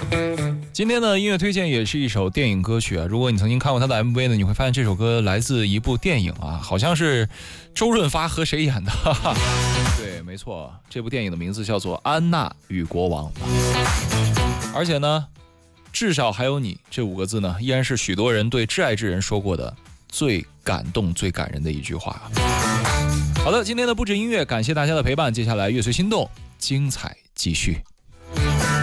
今天的音乐推荐也是一首电影歌曲啊，如果你曾经看过他的 MV 呢，你会发现这首歌来自一部电影啊，好像是周润发和谁演的？对，没错，这部电影的名字叫做《安娜与国王》，而且呢，至少还有你这5个字呢，依然是许多人对挚爱之人说过的最感动、最感人的一句话。好的，今天的不止音乐，感谢大家的陪伴，接下来乐随心动，精彩继续。